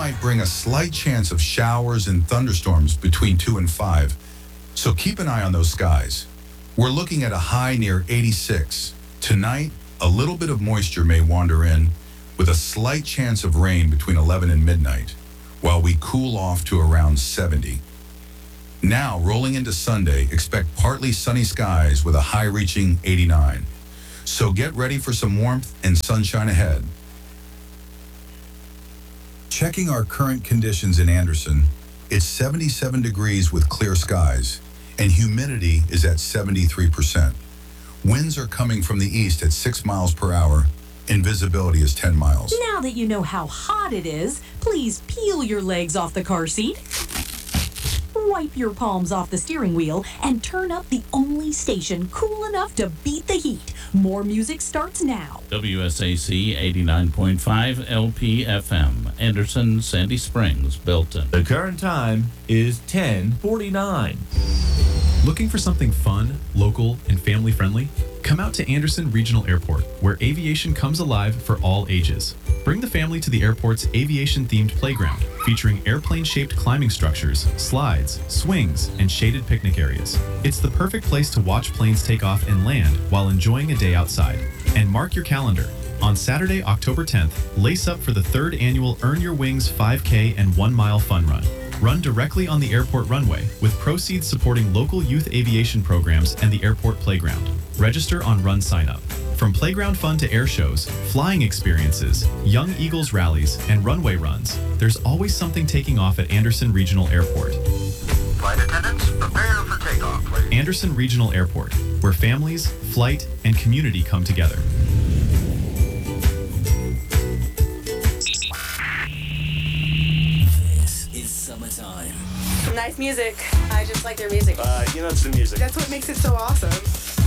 might bring a slight chance of showers and thunderstorms between 2 and 5, so keep an eye on those skies. We're looking at a high near 86. Tonight, a little bit of moisture may wander in, with a slight chance of rain between 11 and midnight, while we cool off to around 70. Now, rolling into Sunday, expect partly sunny skies with a high reaching 89. So get ready for some warmth and sunshine ahead. Checking our current conditions in Anderson, it's 77 degrees with clear skies, and humidity is at 73%. Winds are coming from the east at 6 miles per hour, and visibility is 10 miles. Now that you know how hot it is, please peel your legs off the car seat, wipe your palms off the steering wheel, and turn up the only station cool enough to beat the heat. More music starts now. WSAC 89.5 LPFM, Anderson, Sandy Springs, Belton. The current time is 10:49. Looking for something fun, local, and family-friendly? Come out to Anderson Regional Airport, where aviation comes alive for all ages. Bring the family to the airport's aviation-themed playground, featuring airplane-shaped climbing structures, slides, swings, and shaded picnic areas. It's the perfect place to watch planes take off and land while enjoying a day outside. And mark your calendar. On Saturday, October 10th, lace up for the 3rd annual Earn Your Wings 5K and 1 Mile Fun Run. Run directly on the airport runway, with proceeds supporting local youth aviation programs and the airport playground. Register on Run Sign Up. From playground fun to air shows, flying experiences, Young Eagles rallies, and runway runs, there's always something taking off at Anderson Regional Airport. Flight attendants, prepare for takeoff, please. Anderson Regional Airport, where families, flight, and community come together. This is summertime. Nice music. I just like their music. It's the music. That's what makes it so awesome.